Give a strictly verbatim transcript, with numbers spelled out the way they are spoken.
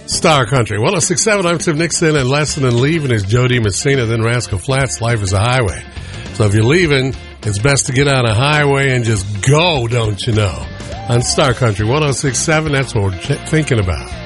Star Country. one oh six point seven, I'm Tim Nixon, and Lesson and Leaving is Jody Messina, then Rascal Flatts, Life is a Highway. So if you're leaving, it's best to get on a highway and just go, don't you know? On Star Country, one oh six point seven, that's what we're ch- thinking about.